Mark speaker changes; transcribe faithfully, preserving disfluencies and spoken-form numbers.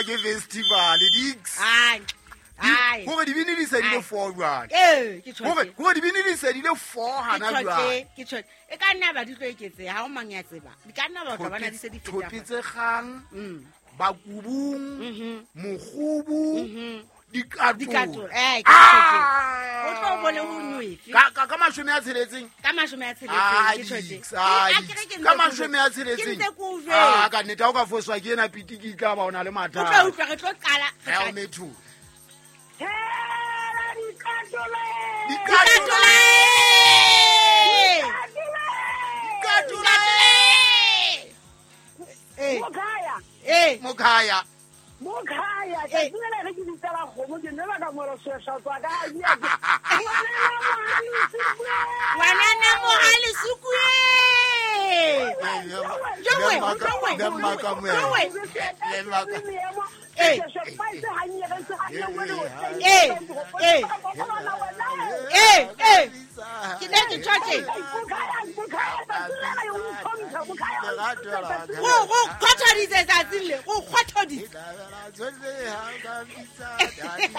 Speaker 1: ke festival dix
Speaker 2: ai ai
Speaker 1: go di bini di se di le four jwa
Speaker 2: eh ke
Speaker 1: go
Speaker 2: tshotse
Speaker 1: go di bini di se di le four hana jwa
Speaker 2: ke tshotse e ka nna ba di tlo eketse ha o mang ya tseba di ka nna ba tla bana di se di feta
Speaker 1: thopi tse gang
Speaker 2: mm
Speaker 1: bakubung
Speaker 2: mhm
Speaker 1: mogubu
Speaker 2: mhm
Speaker 1: dikato
Speaker 2: dikato eh ke tshotse o tlo bone ho nwefe
Speaker 1: ka ka ka mashome a tsheletseng
Speaker 2: ka mashome a
Speaker 1: Ah,
Speaker 2: tsheletseng ke
Speaker 1: Dix,
Speaker 2: tshotse
Speaker 1: ah,
Speaker 2: Eh,
Speaker 1: Dix.
Speaker 2: akere ke
Speaker 1: ka
Speaker 2: ntse
Speaker 1: mashome a
Speaker 2: ke
Speaker 1: tsheletseng
Speaker 2: ntse ke o jwetse.
Speaker 1: Ah, ka nnete ha o ka foswa ke ena pitiki ka ba ona le
Speaker 2: o tlo
Speaker 1: mathata
Speaker 2: utlwa re tlo qala re
Speaker 1: ha o
Speaker 2: tla-
Speaker 1: methu
Speaker 3: Hela dikatole!
Speaker 1: dikatole
Speaker 2: Dikatole! Eh,
Speaker 3: Mokaya,
Speaker 2: eh,
Speaker 1: mokhaya
Speaker 3: mokaya,
Speaker 2: Eh.
Speaker 3: ke tsela re ke ditela kgomo ke nela ka moro swesha tswa ka a dia.
Speaker 2: ngwanana mo a lesukue Jowe, Jowe,
Speaker 1: lemaka
Speaker 2: Jowe.
Speaker 1: moe
Speaker 2: Eh, eh, eh, eh, ke ne ke tshotse go go kgothoditse tsatsing le go kgothoditse